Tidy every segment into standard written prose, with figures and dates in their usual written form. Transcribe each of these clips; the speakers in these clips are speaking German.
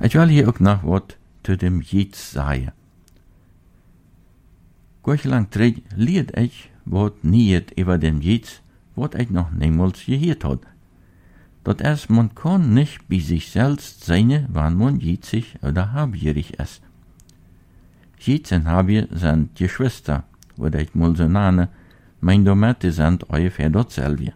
Ich will hier ook nog wat zu dem Jids sagen. Gleich lang terug leert ich wat niet über dem Jids, wat ich noch niemals gehört hat. Dat es man kann nicht bei sich selbst sein, wann man jitzig oder habgierig ist. Jids und Habgier sind Geschwister, würde ich mal so nennen, mein damit sind ungefähr dasselbe.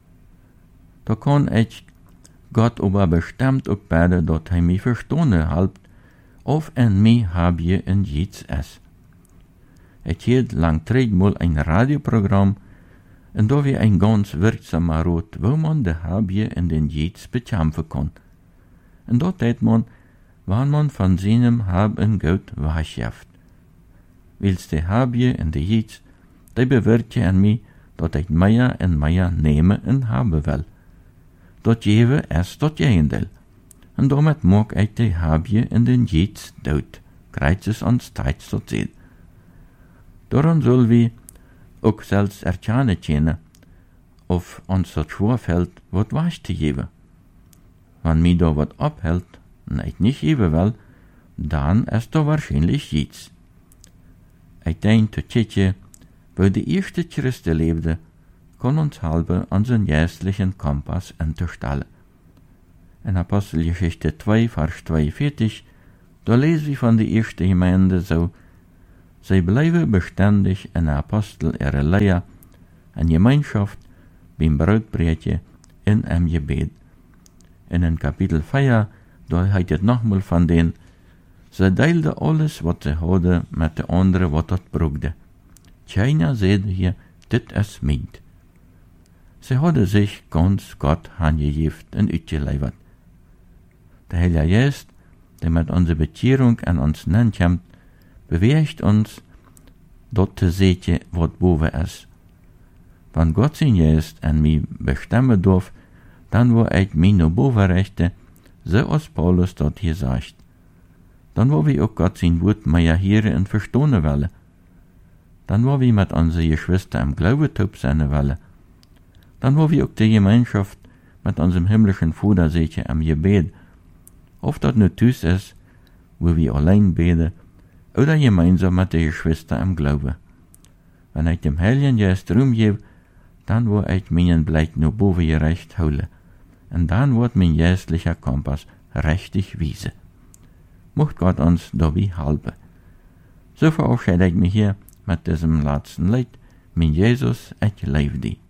Da kann ich Gott aber bestimmt auch beide, dat hij mich verstanden helpt, of en mij Habgier en Jids is. Ich hielt lang terug mal ein Radioprogramm, und da wir ein ganz wirksamer Rat, wo man de Habgier in den Jids bekämpfen kann. Und dort tät man, wann man von seinem Hab en Geld wegschafft. Wils de Habgier in de Jids, die bewirkt an mich, dat ich mehr und mehr nehmen und haben will. Dat geven is dat Gegendeel. En damit mag ich de Habgier in den Jids dood, krijgt es ons tijd tot zin. Daran soll wir auch selbst erkennen können, of uns dat schwerfällt, wat was te geben. Wenn mir da wat abhält, und ich nicht geben will, dann ist da wahrscheinlich Jids. Ich denke, Tschetje, wo die erste Christen lebte, kann uns halber unseren geistlichen Kompass unterstellen. In Apostelgeschichte 2, Vers 42, da lesen wir von der ersten Gemeinde so: Sie bleiben beständig in der Apostel ihrer Lehre, in Gemeinschaft, beim Brotbretje, in einem Gebet. In Kapitel 4, da heißt es nochmal von denen: Sie deilten alles, was sie hadden, mit den anderen, was das brauchte. Keiner sagte hier, dit ist meint. Sie hadden sich ganz Gott hingegeben und uitgeleverd. Der Heilige Geist, der mit unserer Bekehrung an uns nankommt, bewegt uns, dort zu sehen, was boven ist. Wenn Gott sein Geist an mich bestimmen darf, dann wo ich mich noch bovenrechte, so als Paulus dort hier sagt. Dann wo wir auch Gott sein Wort mehr hören und verstehen wollen. Dann wo wir mit unseren Geschwistern im Glauben taub sein wollen. Dann wo wir auch die Gemeinschaft mit unserem himmlischen Vater sehen am Gebet. Ob das nur tüß ist, wo wir allein beten, oder gemeinsam mit den Geschwistern im Glauben. Wenn ich dem Heiligen Geist Raum gebe, dann wo ich meinen Blick nur boven gerecht holen. Und dann wird mein geistlicher Kompass richtig wiesen. Mocht Gott uns dabei helfen. So verabschiede ich mich hier mit diesem letzten Lied. Mein Jesus, ich liebe dich.